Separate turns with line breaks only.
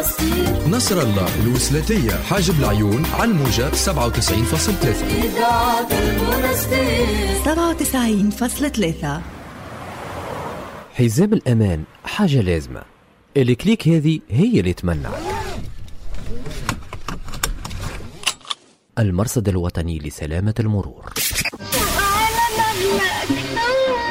نصر الله الوسلاتية حاجب العيون على الموجة 97.3
إذاعة المنستير
97.3.
حزام الأمان حاجة لازمة، الكليك هذه هي اللي تمنعك. المرصد الوطني لسلامة المرور.